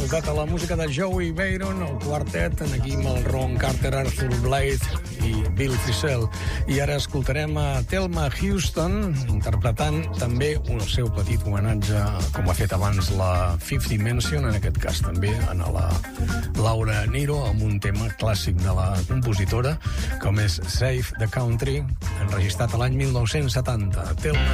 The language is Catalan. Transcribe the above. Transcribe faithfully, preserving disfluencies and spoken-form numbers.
escoltat a la música de Joey Byron, el quartet, aquí amb el Ron Carter, Arthur Blythe i Bill Frisell. I ara escoltarem a Thelma Houston, interpretant també un seu petit homenatge, com ha fet abans la Fifth Dimension, en aquest cas també a la Laura Nyro, amb un tema clàssic de la compositora, com és Save the Country, enregistrat a l'any mil nou-cents setanta. Thelma